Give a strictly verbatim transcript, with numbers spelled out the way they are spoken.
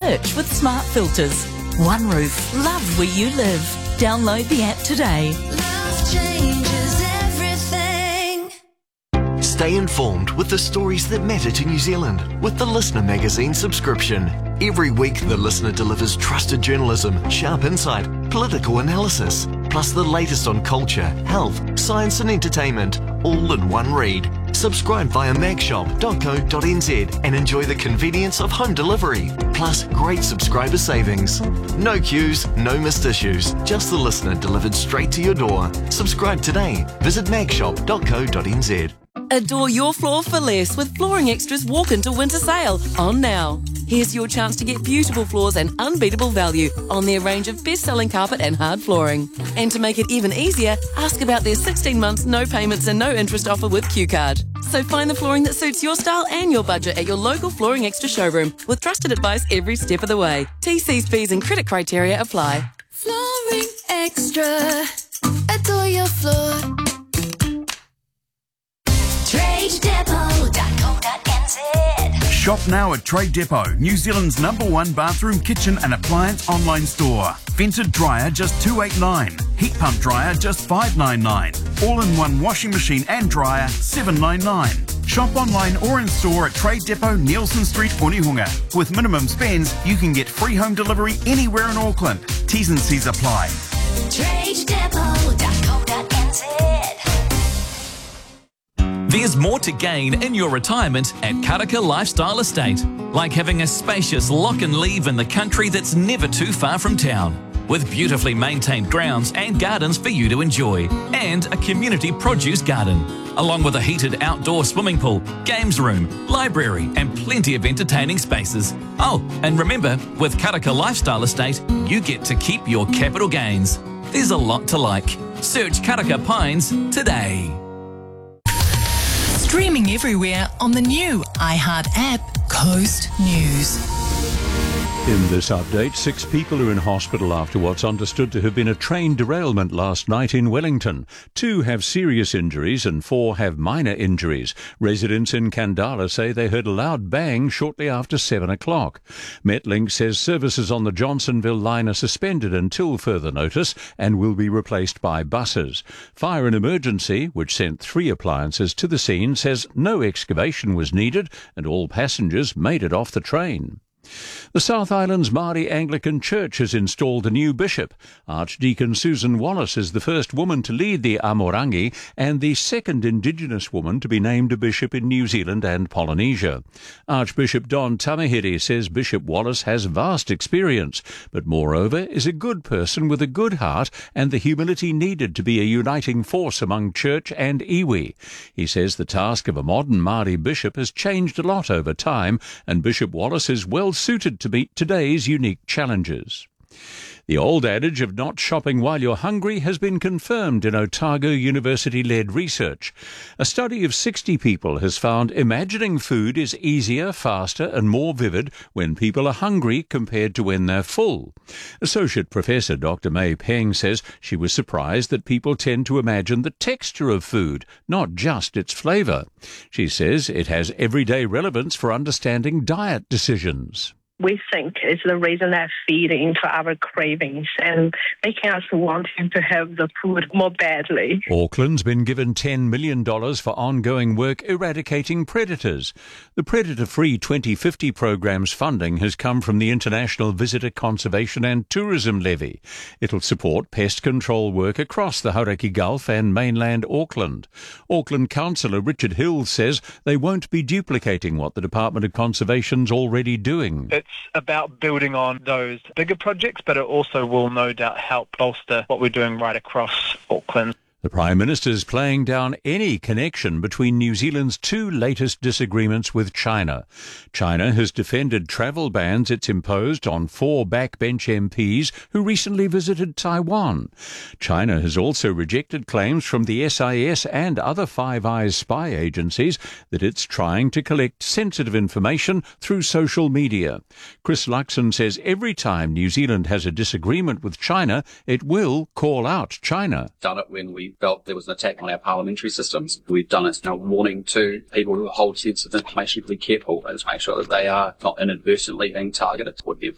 search with smart filters. One Roof. Love where you live. Download the app today. Love changes everything. Stay informed with the stories that matter to New Zealand with the Listener magazine subscription. Every week, The Listener delivers trusted journalism, sharp insight, political analysis, plus the latest on culture, health, science and entertainment, all in one read. Subscribe via magshop dot co dot n z and enjoy the convenience of home delivery, plus great subscriber savings. No queues, no missed issues, just The Listener delivered straight to your door. Subscribe today. Visit magshop dot co dot n z. Adore your floor for less with Flooring Extra's Walk Into Winter Sale on now. Here's your chance to get beautiful floors and unbeatable value on their range of best-selling carpet and hard flooring. And to make it even easier, ask about their sixteen months no payments and no interest offer with Q Card. So find the flooring that suits your style and your budget at your local Flooring Extra showroom with trusted advice every step of the way. T Cs, fees and credit criteria apply. Flooring Extra. Adore your floor. trade depot dot co dot n z. Shop now at Trade Depot, New Zealand's number one bathroom, kitchen and appliance online store. Vented dryer just two eight nine, heat pump dryer just five nine nine, all-in-one washing machine and dryer seven nine nine. Shop online or in store at Trade Depot, Nielsen Street, Onehunga. With minimum spends, you can get free home delivery anywhere in Auckland. T's and C's apply. trade depot dot co dot n z. There's more to gain in your retirement at Karaka Lifestyle Estate, like having a spacious lock and leave in the country that's never too far from town, with beautifully maintained grounds and gardens for you to enjoy, and a community produce garden, along with a heated outdoor swimming pool, games room, library and plenty of entertaining spaces. Oh, and remember, with Karaka Lifestyle Estate, you get to keep your capital gains. There's a lot to like. Search Karaka Pines today. Streaming everywhere on the new iHeart app, Coast News. In this update, six people are in hospital after what's understood to have been a train derailment last night in Wellington. Two have serious injuries and four have minor injuries. Residents in Kandala say they heard a loud bang shortly after seven o'clock. Metlink says services on the Johnsonville line are suspended until further notice and will be replaced by buses. Fire and Emergency, which sent three appliances to the scene, says no excavation was needed and all passengers made it off the train. The South Island's Māori Anglican Church has installed a new bishop. Archdeacon Susan Wallace is the first woman to lead the Amorangi and the second Indigenous woman to be named a bishop in New Zealand and Polynesia. Archbishop Don Tamahiri says Bishop Wallace has vast experience, but moreover is a good person with a good heart and the humility needed to be a uniting force among church and iwi. He says the task of a modern Māori bishop has changed a lot over time, and Bishop Wallace is well suited to meet today's unique challenges. The old adage of not shopping while you're hungry has been confirmed in Otago University-led research. A study of sixty people has found imagining food is easier, faster and more vivid when people are hungry compared to when they're full. Associate Professor Doctor May Peng says she was surprised that people tend to imagine the texture of food, not just its flavour. She says it has everyday relevance for understanding diet decisions. We think is the reason they're feeding to our cravings and making us wanting to have the food more badly. Auckland's been given ten million dollars for ongoing work eradicating predators. The Predator-Free twenty fifty programme's funding has come from the International Visitor Conservation and Tourism Levy. It'll support pest control work across the Hauraki Gulf and mainland Auckland. Auckland Councillor Richard Hill says they won't be duplicating what the Department of Conservation's already doing. It's about building on those bigger projects, but it also will no doubt help bolster what we're doing right across Auckland. The Prime Minister is playing down any connection between New Zealand's two latest disagreements with China. China has defended travel bans it's imposed on four backbench M Ps who recently visited Taiwan. China has also rejected claims from the S I S and other Five Eyes spy agencies that it's trying to collect sensitive information through social media. Chris Luxon says every time New Zealand has a disagreement with China, it will call out China. Done it when we felt there was an attack on our parliamentary systems. We've done it now, warning to people who hold sensitive information to be careful and to make sure that they are not inadvertently being targeted. Would be